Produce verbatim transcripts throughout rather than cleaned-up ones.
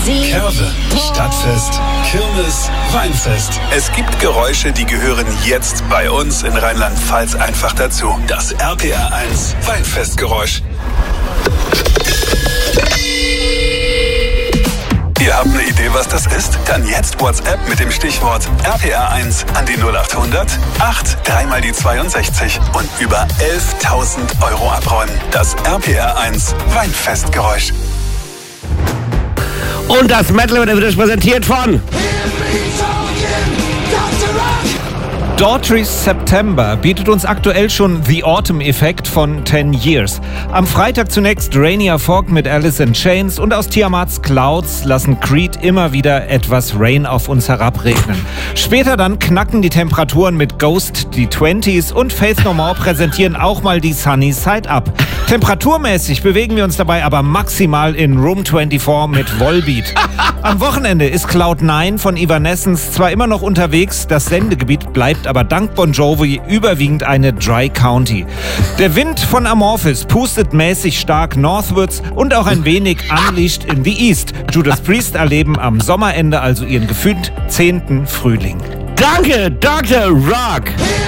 Curve, Stadtfest, Kirmes, Weinfest. Es gibt Geräusche, die gehören jetzt bei uns in Rheinland-Pfalz einfach dazu. Das R P R eins Weinfestgeräusch. Ihr habt eine Idee, was das ist? Dann jetzt WhatsApp mit dem Stichwort R P R eins an die null acht hundert acht drei mal die zweiundsechzig und über elftausend Euro abräumen. Das R P R eins Weinfestgeräusch. Und das Metal wird präsentiert von Daughtry's September bietet uns aktuell schon The Autumn-Effekt von ten years. Am Freitag zunächst Rainier Fog mit Alice in Chains und aus Tiamats Clouds lassen Creed immer wieder etwas Rain auf uns herabregnen. Später dann knacken die Temperaturen mit Ghost die Twenties und Faith No More präsentieren auch mal die Sunny Side Up. Temperaturmäßig bewegen wir uns dabei aber maximal in Room vierundzwanzig mit Volbeat. Am Wochenende ist Cloud nine von Evanescence zwar immer noch unterwegs, das Sendegebiet bleibt aber dank Bon Jovi überwiegend eine Dry County. Der Wind von Amorphis pustet mäßig stark northwards und auch ein wenig unleashed in the east. Judas Priest erleben am Sommerende also ihren gefühlt zehnten Frühling. Danke, Doktor Rock!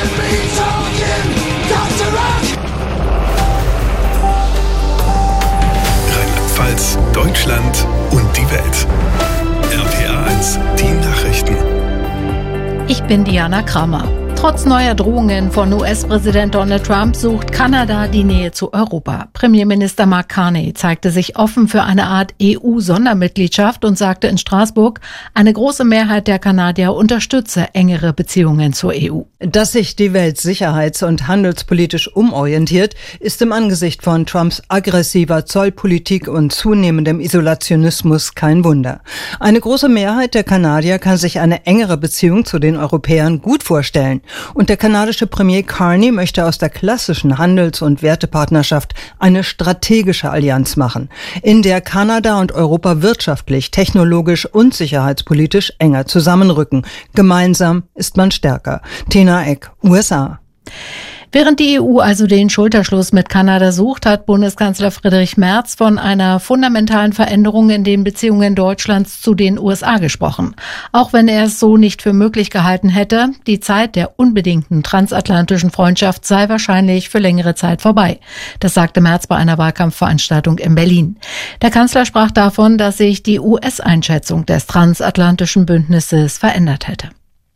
Rheinland-Pfalz, Deutschland und die Welt. R P R eins, die Nachrichten. Ich bin Diana Kramer. Trotz neuer Drohungen von U S-Präsident Donald Trump sucht Kanada die Nähe zu Europa. Premierminister Mark Carney zeigte sich offen für eine Art E U-Sondermitgliedschaft und sagte in Straßburg, eine große Mehrheit der Kanadier unterstütze engere Beziehungen zur E U. Dass sich die Welt sicherheits- und handelspolitisch umorientiert, ist im Angesicht von Trumps aggressiver Zollpolitik und zunehmendem Isolationismus kein Wunder. Eine große Mehrheit der Kanadier kann sich eine engere Beziehung zu den Europäern gut vorstellen. Und der kanadische Premier Carney möchte aus der klassischen Handels- und Wertepartnerschaft eine strategische Allianz machen, in der Kanada und Europa wirtschaftlich, technologisch und sicherheitspolitisch enger zusammenrücken. Gemeinsam ist man stärker. Tena Eck, U S A. Während die E U also den Schulterschluss mit Kanada sucht, hat Bundeskanzler Friedrich Merz von einer fundamentalen Veränderung in den Beziehungen Deutschlands zu den U S A gesprochen. Auch wenn er es so nicht für möglich gehalten hätte, die Zeit der unbedingten transatlantischen Freundschaft sei wahrscheinlich für längere Zeit vorbei. Das sagte Merz bei einer Wahlkampfveranstaltung in Berlin. Der Kanzler sprach davon, dass sich die U S-Einschätzung des transatlantischen Bündnisses verändert hätte.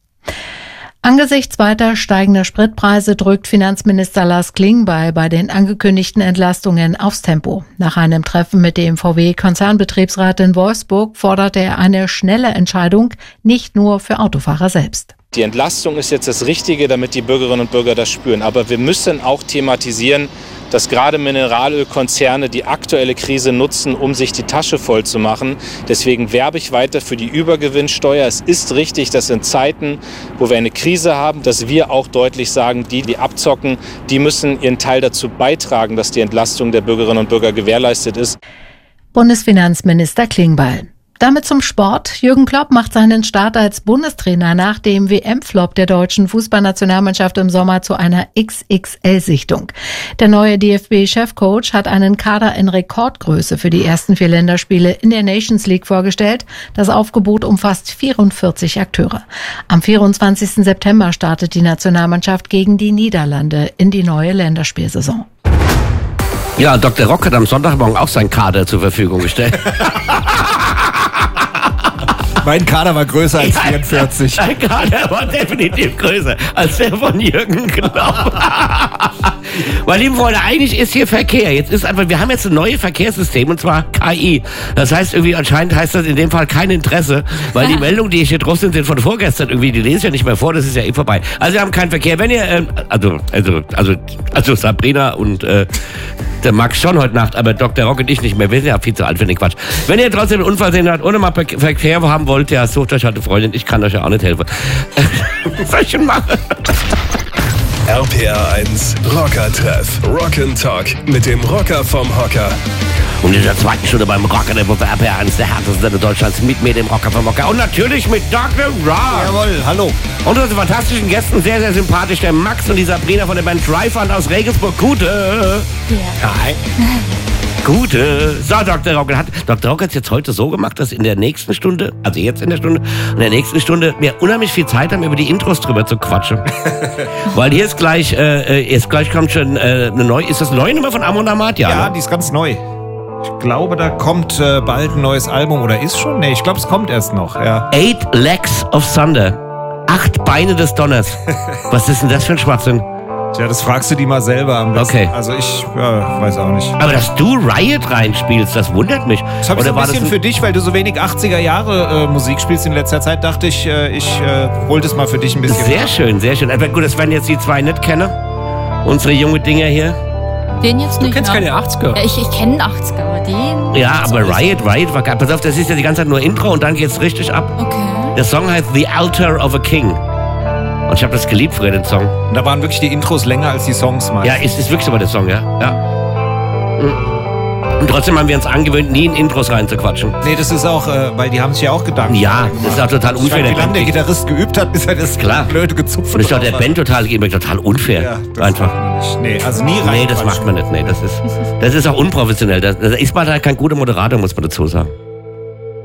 Angesichts weiter steigender Spritpreise drückt Finanzminister Lars Klingbeil bei den angekündigten Entlastungen aufs Tempo. Nach einem Treffen mit dem V W-Konzernbetriebsrat in Wolfsburg forderte er eine schnelle Entscheidung, nicht nur für Autofahrer selbst. Die Entlastung ist jetzt das Richtige, damit die Bürgerinnen und Bürger das spüren. Aber wir müssen auch thematisieren, dass gerade Mineralölkonzerne die aktuelle Krise nutzen, um sich die Tasche voll zu machen. Deswegen werbe ich weiter für die Übergewinnsteuer. Es ist richtig, dass in Zeiten, wo wir eine Krise haben, dass wir auch deutlich sagen, die, die abzocken, die müssen ihren Teil dazu beitragen, dass die Entlastung der Bürgerinnen und Bürger gewährleistet ist. Bundesfinanzminister Klingbeil. Damit zum Sport. Jürgen Klopp macht seinen Start als Bundestrainer nach dem W M-Flop der deutschen Fußballnationalmannschaft im Sommer zu einer X X L-Sichtung. Der neue D F B-Chefcoach hat einen Kader in Rekordgröße für die ersten vier Länderspiele in der Nations League vorgestellt. Das Aufgebot umfasst vierundvierzig Akteure. Am vierundzwanzigsten September startet die Nationalmannschaft gegen die Niederlande in die neue Länderspielsaison. Ja, Doktor Rock hat am Sonntagmorgen auch seinen Kader zur Verfügung gestellt. Mein Kader war größer als vierundvierzig. Mein Kader war definitiv größer als der von Jürgen Klopp. Meine lieben Freunde, eigentlich ist hier Verkehr. Jetzt ist einfach, wir haben jetzt ein neues Verkehrssystem und zwar K I. Das heißt irgendwie, anscheinend heißt das in dem Fall kein Interesse, weil die Meldungen, die hier drauf sind, sind von vorgestern irgendwie, die lese ich ja nicht mehr vor, das ist ja eh vorbei. Also wir haben keinen Verkehr. Wenn ihr, äh, also, also, also, also Sabrina und äh, der Max schon heute Nacht, aber Doktor Rock und ich nicht mehr. Wir sind ja viel zu alt für den Quatsch. Wenn ihr trotzdem einen Unfall sehen habt oder mal Verkehr haben wollt, ja, sucht euch halt eine Freundin. Ich kann euch ja auch nicht helfen. Was soll ich schon machen? R P R eins Rocker-Treff. Rock'n'Talk mit dem Rocker vom Hocker. Und in der zweiten Stunde beim Rocker der Woche R P R eins der härtesten Sender Deutschlands mit mir, dem Rocker vom Hocker. Und natürlich mit Doktor Rock. Jawohl, hallo. Und unsere fantastischen Gästen, sehr, sehr sympathisch, der Max und die Sabrina von der Band Dryfund aus Regensburg. Gute. Ja. Hi. Gute. So, Doktor Rockel hat, Doktor Rockel hat es jetzt heute so gemacht, dass in der nächsten Stunde, also jetzt in der Stunde, in der nächsten Stunde wir unheimlich viel Zeit haben, über die Intros drüber zu quatschen. Weil hier ist gleich, äh, jetzt gleich kommt schon äh, eine neue, ist das eine neue Nummer von Amon Amarth? Ja, Ja, ne? die ist ganz neu. Ich glaube, da kommt äh, bald ein neues Album oder ist schon? Nee, ich glaube, es kommt erst noch, ja. Eight Legs of Thunder. Acht Beine des Donners. Was ist denn das für ein Schwachsinn? Tja, das fragst du die mal selber am besten. Okay. Also ich ja, weiß auch nicht. Aber dass du Riot reinspielst, das wundert mich. Das habe ich so ein war bisschen das für dich, weil du so wenig achtziger Jahre äh, Musik spielst in letzter Zeit, dachte ich, äh, ich äh, hol das mal für dich ein bisschen. Sehr schön, sehr schön. Aber gut, das werden jetzt die zwei nicht kennen. Unsere junge Dinger hier. Den jetzt nicht. Du kennst ja. keine achtziger. Ja, ich ich kenne einen achtziger, aber den. Ja, aber Riot, Riot war geil. Pass auf, das ist ja die ganze Zeit nur Intro und dann geht's richtig ab. Okay. Der Song heißt The Altar of a King. Und ich habe das geliebt früher, den Song. Und da waren wirklich die Intros länger als die Songs mal. Ja, ist, ist wirklich so bei der Song, ja. ja. Und trotzdem haben wir uns angewöhnt, nie in Intros reinzuquatschen. Nee, das ist auch, äh, weil die haben sich ja auch Gedanken Ja, gemacht. das ist auch total Ich unfair. weiß, wie Der lange der Band- Gitarrist geübt hat, bis er das Klar. blöde gezupft Und ich glaube, der hat. Ben total, total unfair. Ja, das Einfach. macht man nicht. Nee, also nie rein. Nee, das macht man nicht. Nee, das ist, das ist auch unprofessionell. Das, das ist mal halt kein guter Moderator, muss man dazu sagen.